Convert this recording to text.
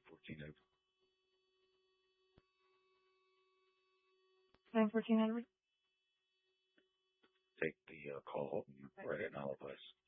914 Edward. 914 Edward. Take the call and write an alibi.